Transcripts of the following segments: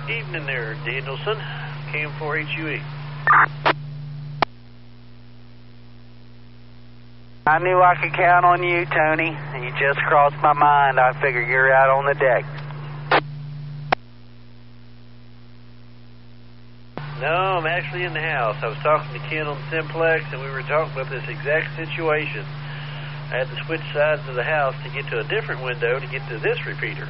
Evening there, Danielson. KM4HUE. I knew I could count on you, Tony. You just crossed my mind. I figure you're out on the deck. No, I'm actually in the house. I was talking to Ken on Simplex, and we were talking about this exact situation. I had to switch sides of the house to get to a different window to get to this repeater.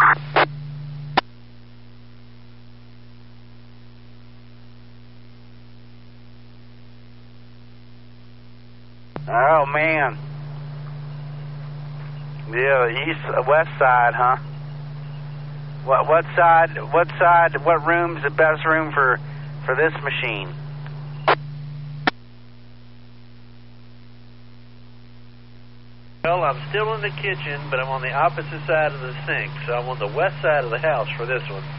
Oh, man. Yeah, west side, huh? What room's the best room for this machine? Well, I'm still in the kitchen, but I'm on the opposite side of the sink, so I'm on the west side of the house for this one.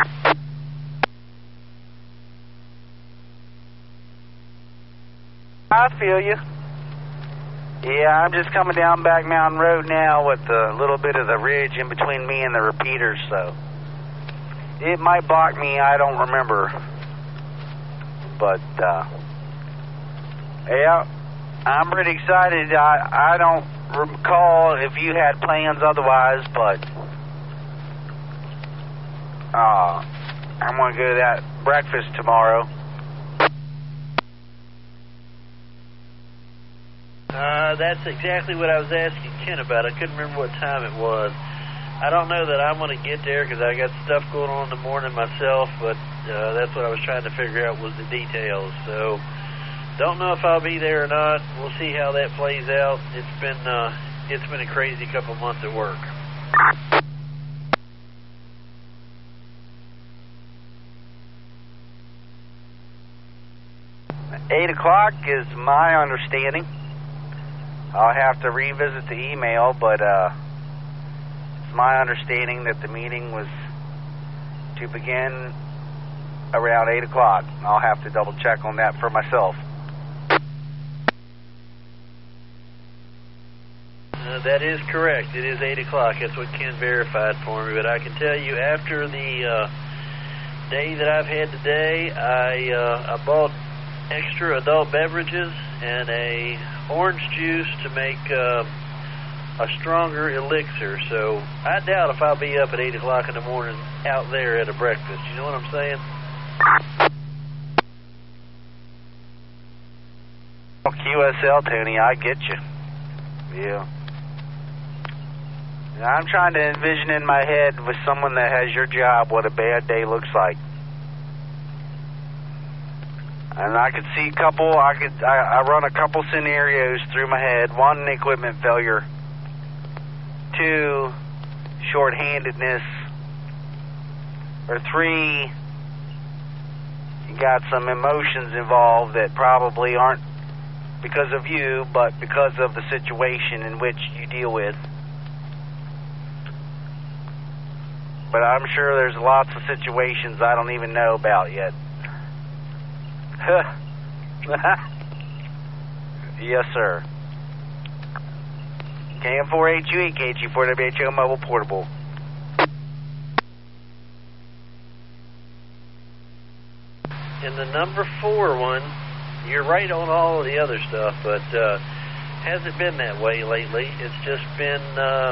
I feel you. Yeah, I'm just coming down Back Mountain Road now with a little bit of the ridge in between me and the repeaters, so it might block me, I don't remember. But, yeah, I'm pretty excited. I don't recall if you had plans otherwise, but I'm going to go to that breakfast tomorrow. That's exactly what I was asking Ken about. I couldn't remember what time it was. I don't know that I'm going to get there because I got stuff going on in the morning myself, but that's what I was trying to figure out was the details. So, don't know if I'll be there or not. We'll see how that plays out. It's been a crazy couple months at work. Eight o'clock is my understanding. I'll have to revisit the email, but it's my understanding that the meeting was to begin around 8 o'clock. I'll have to double check on that for myself. That is correct. It is 8 o'clock. That's what Ken verified for me. But I can tell you, after the day that I've had today, I bought extra adult beverages and a orange juice to make a stronger elixir. So I doubt if I'll be up at 8 o'clock in the morning out there at a breakfast. You know what I'm saying? QSL, Tony, I get you. Yeah. I'm trying to envision in my head with someone that has your job what a bad day looks like. And I could see I run a couple scenarios through my head. One, equipment failure. Two, shorthandedness. Or three, you got some emotions involved that probably aren't because of you, but because of the situation in which you deal with. But I'm sure there's lots of situations I don't even know about yet. Yes, sir. KM4HUE, KG4WHO Mobile Portable. In the number 4 one, you're right on all of the other stuff, but hasn't been that way lately. It's just been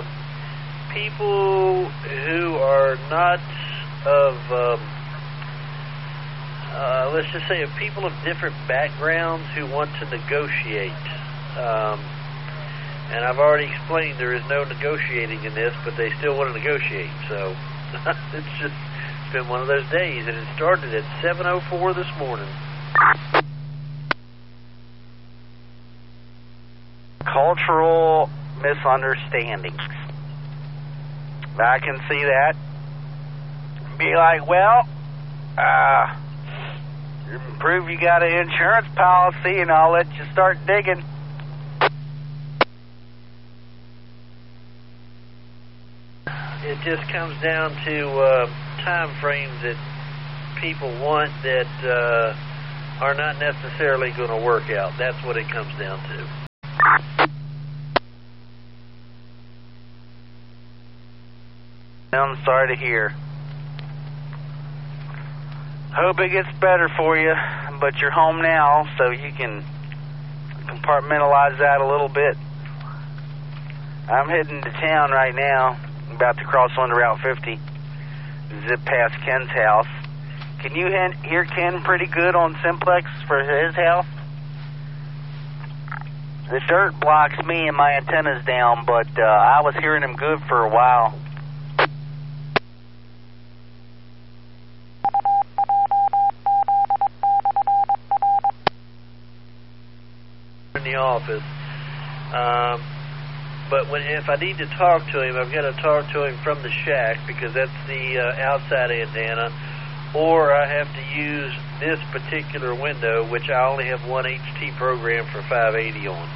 people who are not of... let's just say of people of different backgrounds who want to negotiate. And I've already explained there is no negotiating in this, but they still want to negotiate. So it's been one of those days, and it started at 7:04 this morning. Cultural misunderstandings. I can see that. Be like, well, prove you got an insurance policy and I'll let you start digging. It just comes down to time frames that people want that are not necessarily going to work out. That's what it comes down to. I'm sorry to hear. Hope it gets better for you, but you're home now, so you can compartmentalize that a little bit. I'm heading to town right now. I'm about to cross onto Route 50, zip past Ken's house. Can you hear Ken pretty good on Simplex for his house? The dirt blocks me and my antennas down, but I was hearing him good for a while. In the office. But if I need to talk to him, I've got to talk to him from the shack because that's the outside antenna, or I have to use this particular window, which I only have one HT program for 580 on.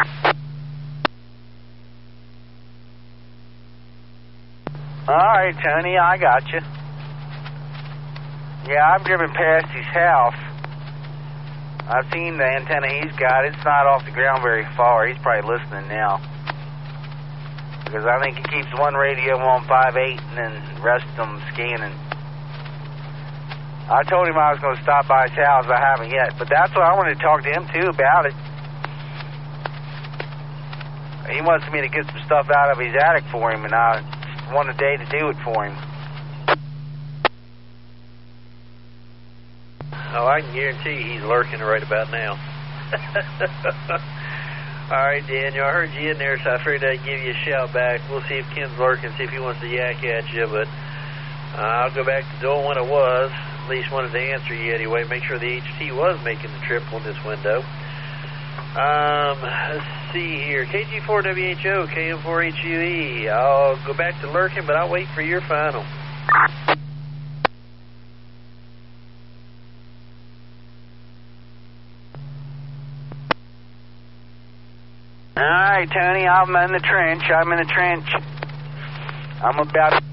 All right, Tony, I got you. Yeah, I've driven past his house. I've seen the antenna he's got. It's not off the ground very far. He's probably listening now. Because I think he keeps one radio on 5.8 and then the rest of them scanning. I told him I was going to stop by his house. I haven't yet. But that's what I wanted to talk to him, too, about it. He wants me to get some stuff out of his attic for him, and I want a day to do it for him. Oh, I can guarantee he's lurking right about now. All right, Daniel, I heard you in there, so I figured I'd give you a shout back. We'll see if Ken's lurking, see if he wants to yak at you, but I'll go back to doing what it was. At least wanted to answer you anyway, make sure the HT was making the trip on this window. Let's see here. KG4WHO, KM4HUE. I'll go back to lurking, but I'll wait for your final. All right, Tony, I'm in the trench. I'm about